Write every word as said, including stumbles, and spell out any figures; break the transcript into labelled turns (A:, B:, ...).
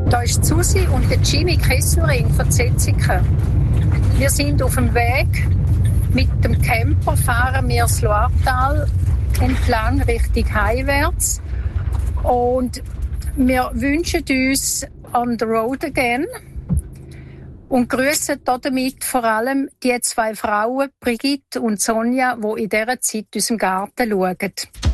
A: Da ist Susi und der Jimmy Kesselring von Zetziken. Wir sind auf dem Weg. Mit dem Camper fahren wir das Loiretal entlang Richtung heimwärts. Und wir wünschen uns on the road again und grüßen damit vor allem die zwei Frauen, Brigitte und Sonja, die in dieser Zeit unseren Garten schauen.